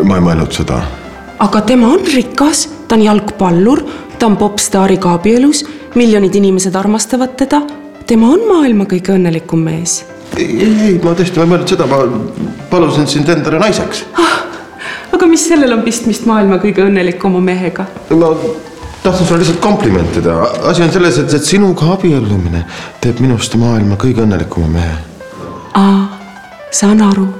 Ma ei mõelnud seda. Aga tema on rikas, ta on jalgpallur, ta on popstaariga abielus, miljonid inimesed armastavad teda. Tema on maailma kõige õnnelikum mees. Ei, ma tõesti ma ei mõelnud seda, ma palusin sind endale naiseks. Aga mis sellel on pistmist maailma kõige õnnelikuma mehega? Ma tahtsin sulle lihtsalt komplimentida. Asi on selles, et sinuga abiellumine teeb minust maailma kõige õnnelikuma mehe. Saan aru.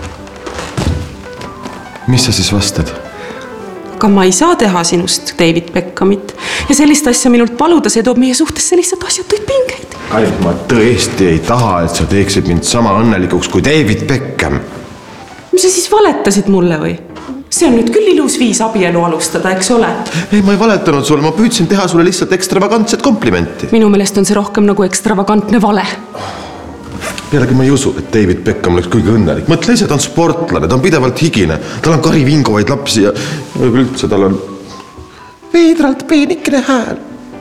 Mis sa siis vastad? Aga ma ei saa teha sinust David Beckhamit ja sellist asja minult paluda, see toob meie suhtesse lihtsalt asjatuid pingeid. Karin, ma tõesti ei taha, et sa teeksid mind sama õnnelikuks kui David Beckham. Mis sa siis valetasid mulle või? See on nüüd küll ilus viis abielu alustada, eks ole? Ei, ma ei valetanud sulle, ma püüdsin teha sulle lihtsalt ekstravagantset komplimenti. Minu meelest on see rohkem nagu ekstravagantne vale. Pealegi ma ei usu, et David Beckham oleks kõige õnnelik. Mõtle ise, ta on sportlane, ta on pidevalt higine. Tal on karivingovaid lapsi ja üldse tal on veidralt peenikene hääl.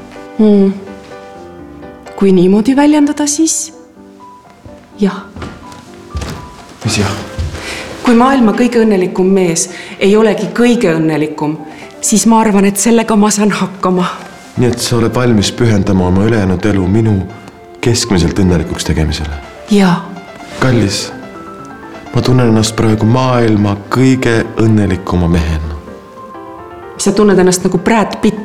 Kui niimoodi väljendada, siis jah. Mis jah? Kui maailma kõige õnnelikum mees ei olegi kõige õnnelikum, siis ma arvan, et sellega ma saan hakkama. Nii et sa oled valmis pühendama oma ülejäänud elu minu keskmiselt õnnelikuks tegemisele? Jaa. Kallis, ma tunnen ennast praegu maailma kõige õnnelikuma mehena. Sa tunned ennast nagu Brad Pitt.